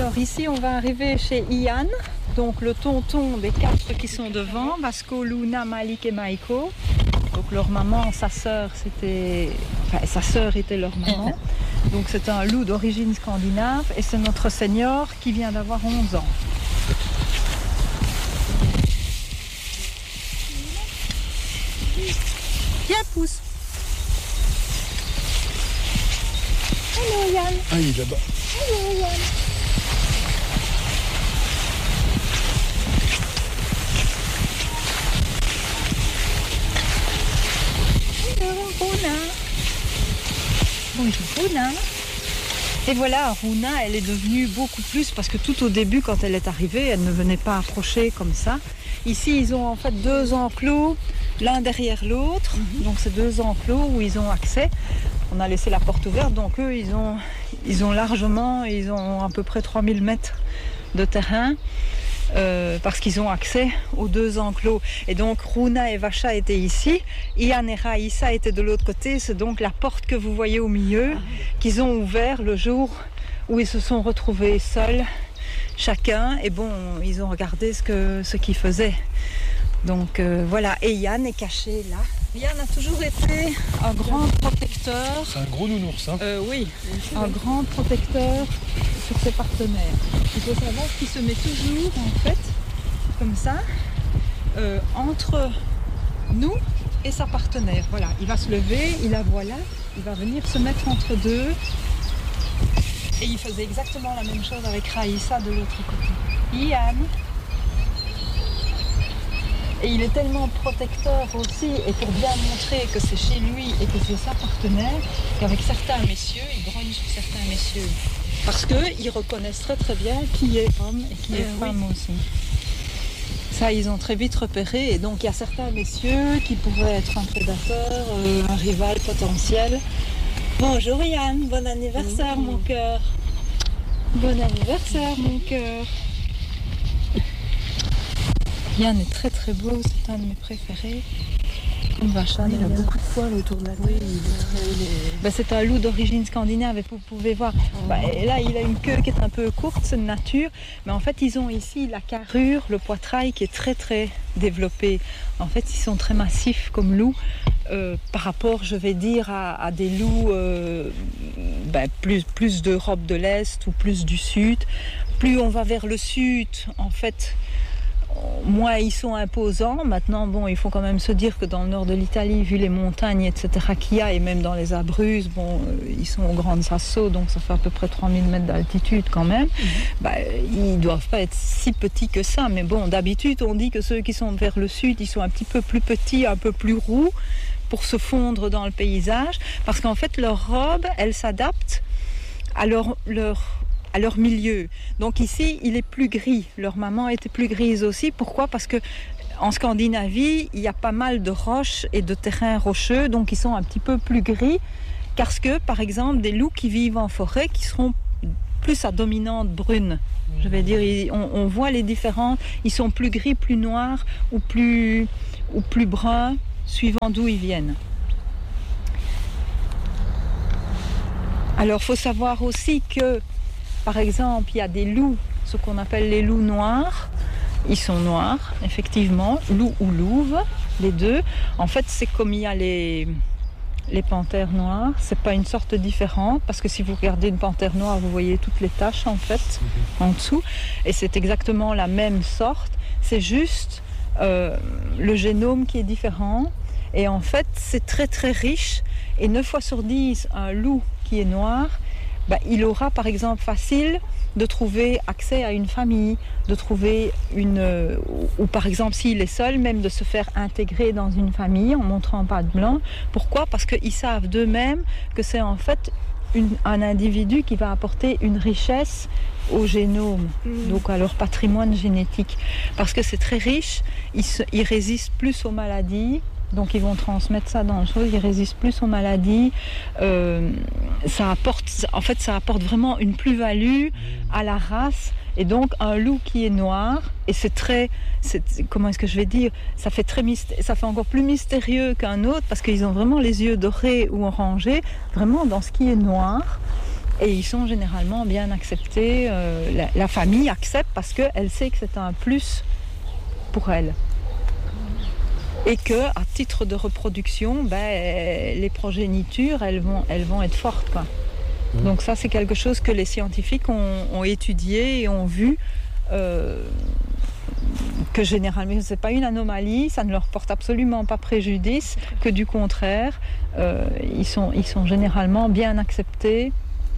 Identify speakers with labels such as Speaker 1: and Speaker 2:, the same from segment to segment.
Speaker 1: Alors ici, on va arriver chez Ian, donc le tonton des 4 qui sont devant, Vasco, Luna, Malik et Maiko. Donc leur maman, sa sœur était leur maman. Donc c'est un loup d'origine scandinave et c'est notre senior qui vient d'avoir 11 ans. Viens, pousse. Hello Yann.
Speaker 2: Ah, il est là-bas.
Speaker 1: Hello Yann. Hello Runa. Bonjour Runa. Et voilà, Runa, elle est devenue beaucoup plus, parce que tout au début, quand elle est arrivée, elle ne venait pas approcher comme ça. Ici, ils ont en fait 2 enclos, l'un derrière l'autre. Donc c'est 2 enclos où ils ont accès. On a laissé la porte ouverte, donc eux, ils ont largement, ils ont à peu près 3000 mètres de terrain. Parce qu'ils ont accès aux 2 enclos. Et donc Runa et Vacha étaient ici, Ian et Raïssa étaient de l'autre côté. C'est donc la porte que vous voyez au milieu qu'ils ont ouvert le jour où ils se sont retrouvés seuls, chacun. Et bon, ils ont regardé ce qu'ils faisaient. Donc voilà, et Ian est caché là. Ian a toujours été un grand protecteur.
Speaker 2: C'est un gros nounours, hein?
Speaker 1: Oui, un grand protecteur sur ses partenaires. Il faut savoir qu'il se met toujours, en fait, comme ça, entre nous et sa partenaire. Voilà, il va se lever, il la voit là, il va venir se mettre entre deux. Et il faisait exactement la même chose avec Raïssa de l'autre côté. Ian. Et il est tellement protecteur aussi, et pour bien montrer que c'est chez lui et que c'est sa partenaire, qu'avec certains messieurs, il grogne sur certains messieurs. Parce qu'ils reconnaissent très très bien qui est homme et qui est femme aussi. Ça, ils ont très vite repéré, et donc il y a certains messieurs qui pourraient être un prédateur, un rival potentiel. Bonjour Yann, bon anniversaire mon cœur. Bon anniversaire mon cœur. Yann est très très beau, c'est un de mes préférés. Comme Vacha,
Speaker 3: il a beaucoup de poils autour de la tête.
Speaker 1: C'est un loup d'origine scandinave, et vous pouvez voir. Et là, il a une queue qui est un peu courte, c'est de nature. Mais en fait, ils ont ici la carrure, le poitrail qui est très très développé. En fait, ils sont très massifs comme loups. Par rapport, je vais dire, à des loups plus d'Europe de l'Est ou plus du Sud. Plus on va vers le Sud, en fait, moins ils sont imposants. Maintenant, bon, il faut quand même se dire que dans le nord de l'Italie, vu les montagnes, etc. qu'il y a, et même dans les Abruzzes, ils sont au Grand Sasso, donc ça fait à peu près 3000 mètres d'altitude quand même. Ils doivent pas être si petits que ça, mais bon, d'habitude, on dit que ceux qui sont vers le sud, ils sont un petit peu plus petits, un peu plus roux, pour se fondre dans le paysage, parce qu'en fait, leur robe, elle s'adapte à leur milieu. Donc ici, il est plus gris. Leur maman était plus grise aussi. Pourquoi ? Parce que en Scandinavie, il y a pas mal de roches et de terrains rocheux, donc ils sont un petit peu plus gris. Parce que, par exemple, des loups qui vivent en forêt, qui seront plus à dominante brune. Je vais dire, on voit les différents. Ils sont plus gris, plus noirs ou plus bruns, suivant d'où ils viennent. Alors, il faut savoir aussi que, par exemple, il y a des loups, ce qu'on appelle les loups noirs. Ils sont noirs, effectivement, loup ou louve, les deux. En fait, c'est comme il y a les panthères noires. C'est pas une sorte différente, parce que si vous regardez une panthère noire, vous voyez toutes les taches, en fait, en dessous. Et c'est exactement la même sorte. C'est juste le génome qui est différent. Et en fait, c'est très très riche. Et 9 fois sur 10, un loup qui est noir, il aura par exemple facile de trouver accès à une famille, de trouver ou par exemple s'il est seul, même de se faire intégrer dans une famille en montrant patte blanche. Pourquoi ? Parce qu'ils savent d'eux-mêmes que c'est en fait un individu qui va apporter une richesse au génome, donc à leur patrimoine génétique. Parce que c'est très riche, ils résistent plus aux maladies. Donc ils vont transmettre ça dans le sol, ils résistent plus aux maladies. Ça apporte vraiment une plus-value à la race. Et donc un loup qui est noir, et comment est-ce que je vais dire, ça fait encore plus mystérieux qu'un autre, parce qu'ils ont vraiment les yeux dorés ou orangés, vraiment dans ce qui est noir. Et ils sont généralement bien acceptés. La famille accepte parce qu'elle sait que c'est un plus pour elle. Et qu'à titre de reproduction, les progénitures, elles vont être fortes, quoi. Donc ça, c'est quelque chose que les scientifiques ont étudié et ont vu que généralement, ce n'est pas une anomalie, ça ne leur porte absolument pas préjudice, que du contraire, ils sont généralement bien acceptés.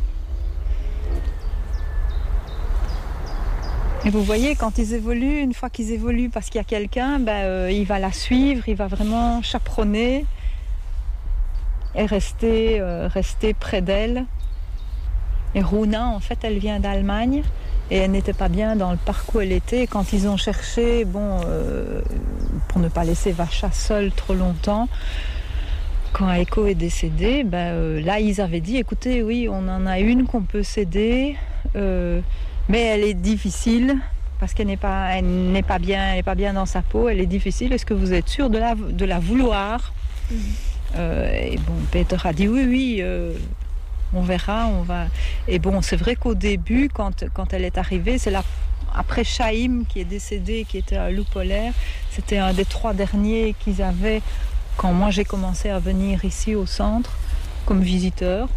Speaker 1: Et vous voyez, quand ils évoluent, une fois qu'ils évoluent parce qu'il y a quelqu'un, il va la suivre, il va vraiment chaperonner et rester près d'elle. Et Runa, en fait, elle vient d'Allemagne et elle n'était pas bien dans le parc où elle était. Et quand ils ont cherché, pour ne pas laisser Vacha seule trop longtemps, quand Aiko est décédée, là, ils avaient dit, écoutez, oui, on en a une qu'on peut céder, mais elle est difficile parce qu'elle n'est pas bien dans sa peau. Elle est difficile. Est-ce que vous êtes sûr de la vouloir? Et Peter a dit oui. On verra, on va. Et c'est vrai qu'au début, quand elle est arrivée, c'est après Chaim qui est décédé, qui était un loup polaire, c'était un des 3 derniers qu'ils avaient quand moi j'ai commencé à venir ici au centre comme visiteur.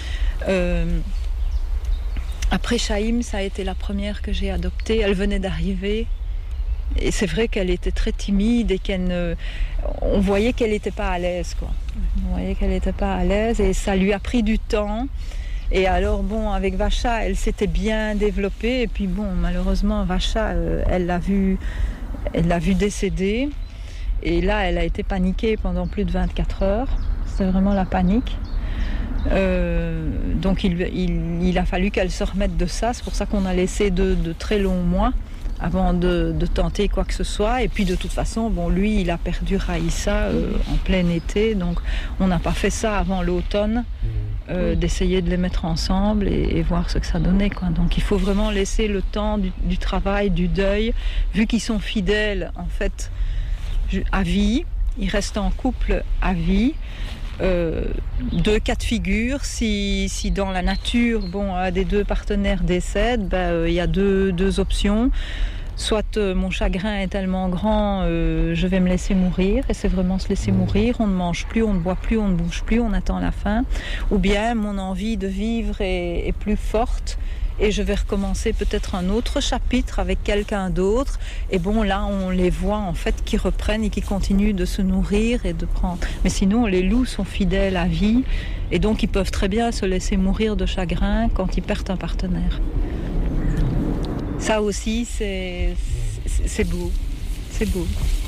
Speaker 1: Après Chaim, ça a été la première que j'ai adoptée. Elle venait d'arriver. Et c'est vrai qu'elle était très timide et on voyait qu'elle n'était pas à l'aise, quoi. On voyait qu'elle n'était pas à l'aise et ça lui a pris du temps. Et alors, avec Vacha, elle s'était bien développée. Et puis, malheureusement, Vacha, elle l'a vu décéder. Et là, elle a été paniquée pendant plus de 24 heures. C'était vraiment la panique. Donc, il a fallu qu'elle se remette de ça. C'est pour ça qu'on a laissé de très longs mois avant de tenter quoi que ce soit. Et puis de toute façon, lui, il a perdu Raïssa en plein été, donc on n'a pas fait ça avant l'automne, d'essayer de les mettre ensemble et voir ce que ça donnait, quoi. Donc il faut vraiment laisser le temps du travail, du deuil, vu qu'ils sont fidèles en fait à vie, ils restent en couple à vie. 2 cas de figure, si dans la nature un des 2 partenaires décède, il y a deux options. Soit mon chagrin est tellement grand, je vais me laisser mourir, et c'est vraiment se laisser mourir, on ne mange plus, on ne boit plus, on ne bouge plus, on attend la fin. Ou bien mon envie de vivre est plus forte et je vais recommencer peut-être un autre chapitre avec quelqu'un d'autre. Et là on les voit en fait qui reprennent et qui continuent de se nourrir et de prendre. Mais sinon les loups sont fidèles à vie et donc ils peuvent très bien se laisser mourir de chagrin quand ils perdent un partenaire. Ça aussi c'est beau, c'est beau.